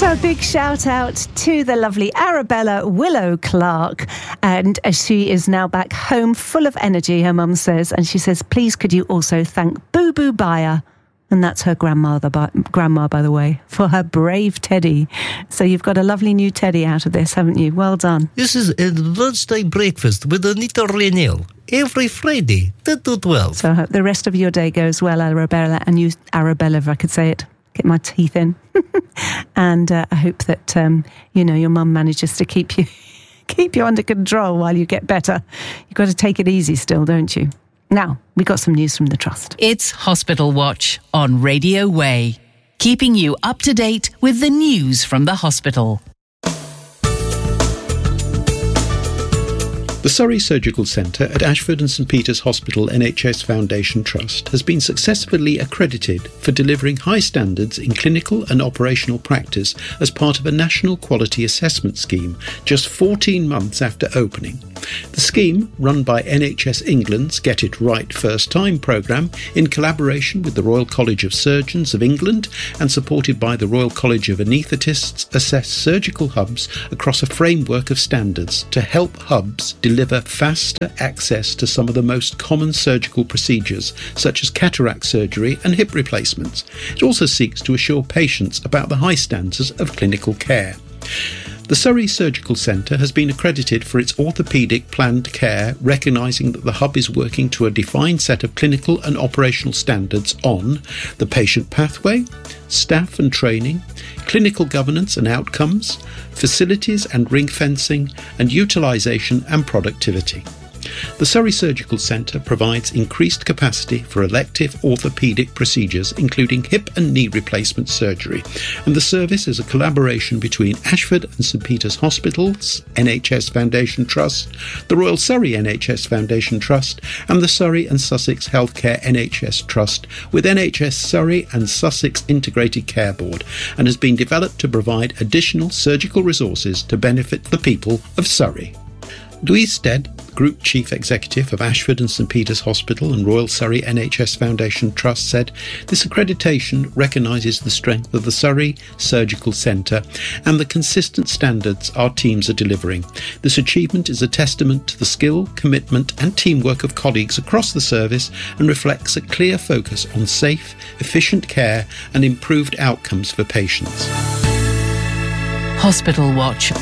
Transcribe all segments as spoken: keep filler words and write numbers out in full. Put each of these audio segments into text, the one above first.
A big shout out to the lovely Arabella Willow Clark, and she is now back home full of energy, her mum says, and she says, please could you also thank Boo Boo Bayer, and that's her grandmother, by, grandma by the way, for her brave teddy. So you've got a lovely new teddy out of this, haven't you? Well done. This is a lunchtime breakfast with Anita Rainell every Friday. That do well. So I hope the rest of your day goes well, Arabella, and you, Arabella, if I could say it. Get my teeth in. And uh, I hope that, um, you know, your mum manages to keep you keep you under control while you get better. You've got to take it easy still, don't you? Now, we got some news from the Trust. It's Hospital Watch on Radio Way, keeping you up to date with the news from the hospital. The Surrey Surgical Centre at Ashford and St Peter's Hospital N H S Foundation Trust has been successfully accredited for delivering high standards in clinical and operational practice as part of a national quality assessment scheme just fourteen months after opening. The scheme, run by N H S England's Get It Right First Time programme in collaboration with the Royal College of Surgeons of England and supported by the Royal College of Anaesthetists, assess surgical hubs across a framework of standards to help hubs deliver faster access to some of the most common surgical procedures, such as cataract surgery and hip replacements. It also seeks to assure patients about the high standards of clinical care. The Surrey Surgical Centre has been accredited for its orthopaedic planned care, recognising that the hub is working to a defined set of clinical and operational standards on the patient pathway, staff and training, clinical governance and outcomes, facilities and ring fencing, and utilisation and productivity. The Surrey Surgical Centre provides increased capacity for elective orthopaedic procedures, including hip and knee replacement surgery, and the service is a collaboration between Ashford and St Peter's Hospitals N H S Foundation Trust, the Royal Surrey N H S Foundation Trust, and the Surrey and Sussex Healthcare N H S Trust, with N H S Surrey and Sussex Integrated Care Board, and has been developed to provide additional surgical resources to benefit the people of Surrey. Louise Stead, Group Chief Executive of Ashford and St Peter's Hospital and Royal Surrey N H S Foundation Trust, said, "This accreditation recognises the strength of the Surrey Surgical Centre and the consistent standards our teams are delivering. This achievement is a testament to the skill, commitment and teamwork of colleagues across the service and reflects a clear focus on safe, efficient care and improved outcomes for patients." Hospital Watch.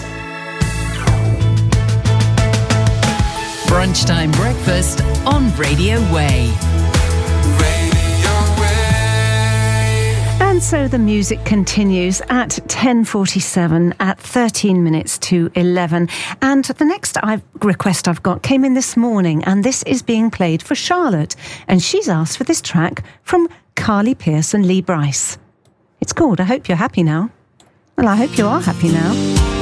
Brunchtime breakfast on Radio Way. Radio Way. And so the music continues at ten forty-seven at thirteen minutes to eleven. And the next I've, request I've got came in this morning, and this is being played for Charlotte. And she's asked for this track from Carly Pearce and Lee Bryce. It's called I Hope You're Happy Now. Well, I hope you are happy now.